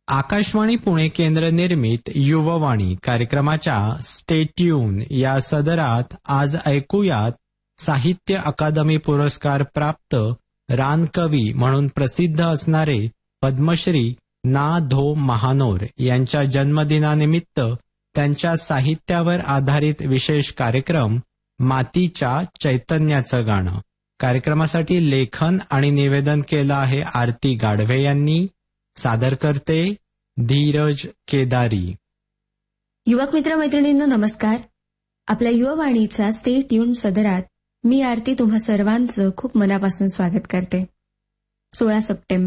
आकाशवाणी पुणे केंद्र निर्मित युववाणी कार्यक्रमाच्या स्टे ट्यून या सदरात आज ऐकूयात साहित्य अकादमी पुरस्कार प्राप्त रानकवी म्हणून प्रसिद्ध असणारे पद्मश्री ना. धो. महानोर यांच्या जन्मदिनानिमित्त त्यांच्या साहित्यावर आधारित विशेष कार्यक्रम मातीच्या चैतन्याचं गाणं. कार्यक्रमासाठी लेखन आणि निवेदन केलं आहे आरती गाढवे यांनी. सादर करते धीरज केदारी. युवक मित्र मैत्रिणींनो नमस्कार. आपल्या युववाणीच्या स्टे ट्यून सदरात मी आरती तुम्हा सर्वांचं खूप मनापासून स्वागत करते. 16 सप्टेंबर